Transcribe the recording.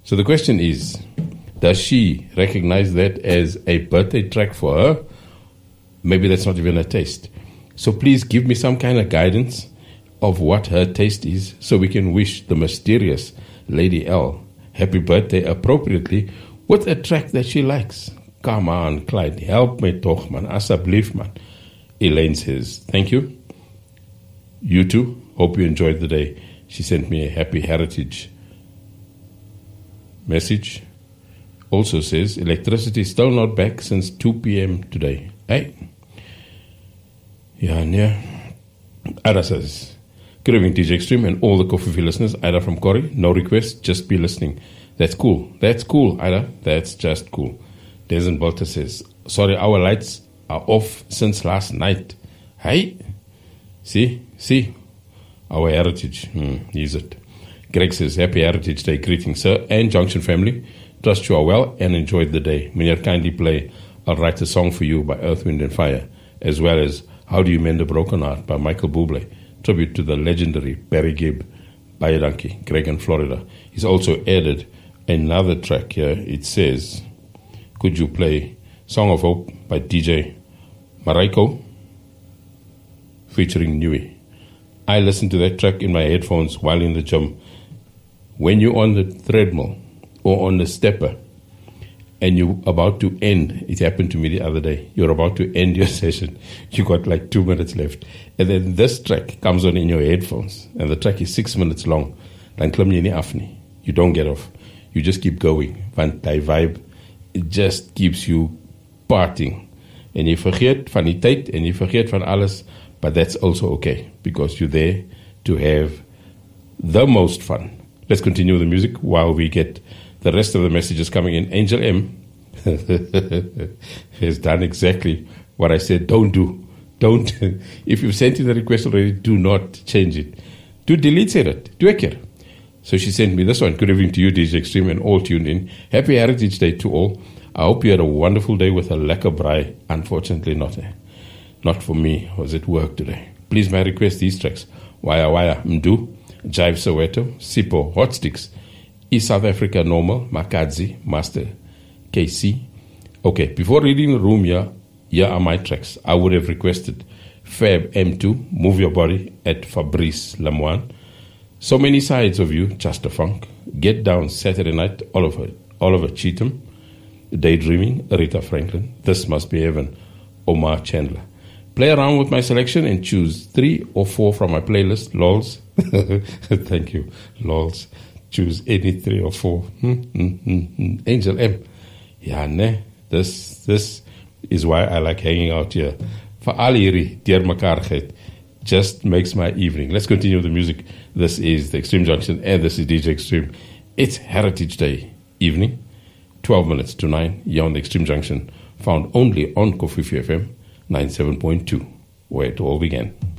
So the question is, does she recognize that as a birthday track for her? Maybe that's not even her taste. So please give me some kind of guidance of what her taste is so we can wish the mysterious Lady L happy birthday appropriately with a track that she likes. Come on, Clyde, help me toch, man. Asseblief, man. Elaine says, thank you. You too. Hope you enjoyed the day. She sent me a happy heritage message. Also says, electricity is still not back since 2 p.m. today. Hey? Yeah, yeah. Ada says, good evening, DJ Extreme and all the Coffee listeners. Ida from Corrie, no request, just be listening. That's cool. That's cool, Ida. That's just cool. Desmond Bolter says, sorry, our lights are off since last night. Hey? See? Our heritage. Use it. Greg says, happy Heritage Day. Greetings, sir, and Junction family. Trust you are well and enjoyed the day. Meneer, kindly play I'll Write a Song for You by Earth, Wind and Fire, as well as How Do You Mend a Broken Heart by Michael Bublé, tribute to the legendary Barry Gibb. Baie dankie, Greg in Florida. He's also added another track here. It says, could you play Song of Hope by DJ Maraiko featuring Nui? I listen to that track in my headphones while in the gym. When you're on the treadmill or on the stepper and you're about to end, it happened to me the other day, you're about to end your session, you got like 2 minutes left, and then this track comes on in your headphones, and the track is 6 minutes long, dan klim jy nie af nie. You don't get off. You just keep going. Want die vibe, it just keeps you partying. En jy vergeet van die tyd, en jy vergeet van alles, but that's also okay, because you're there to have the most fun. Let's continue the music while we get the rest of the messages coming in. Angel M has done exactly what I said. Don't do. Don't. If you've sent in the request already, do not change it. Do delete it. Do it. So she sent me this one. Good evening to you, DJ Extreme, and all tuned in. Happy Heritage Day to all. I hope you had a wonderful day with a lekker braai. Unfortunately not. Not for me. I was at work today. Please, may I request these tracks. Waya Waya Mdu, Jive Soweto, Sipo, Hot Sticks, East South Africa Normal, Makadzi, Master, KC. Okay, before reading the room here are my tracks. I would have requested Fab M2, Move Your Body at Fabrice Lemoine. So Many Sides of You, Just a Funk. Get Down Saturday Night, Oliver Cheatham. Daydreaming, Rita Franklin. This Must Be Heaven, Omar Chandler. Play around with my selection and choose 3 or 4 from my playlist. Lols. Thank you. Lols. Choose any 3 or 4. Angel M. Yeah, ne. This is why I like hanging out here. For al hierdie deur mekaar gehad just makes my evening. Let's continue the music. This is the Extreme Junction and this is DJ Extreme. It's Heritage Day evening, 12 minutes to 9, here on the Extreme Junction, found only on Kofifi FM 97.2, where it all began.